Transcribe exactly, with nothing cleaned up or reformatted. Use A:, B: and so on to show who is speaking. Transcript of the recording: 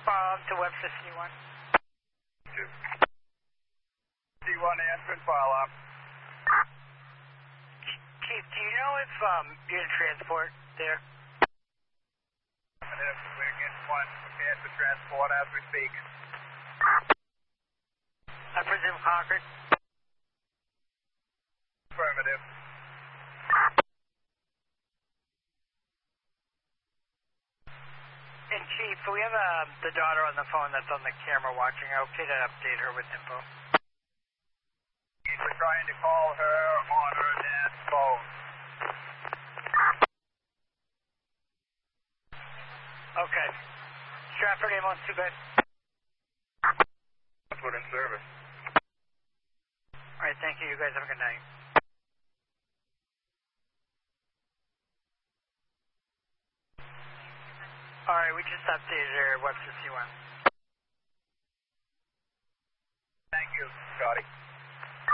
A: Follow up to Webster C one.
B: C one answering follow up.
A: Chief, do you know if um, you're in transport there?
B: We're getting one prepared for transport as we speak.
A: I presume Concord?
B: Affirmative.
A: And Chief, we have uh, the daughter on the phone that's on the camera watching. Okay to update her with info.
B: We're trying to call her on her dad's phone.
A: Okay. Stratford ambulance, too bad.
B: Put in service.
A: Alright, thank you. You guys have a good night. Alright, we just updated her Webster C one.
B: Thank you, Scotty.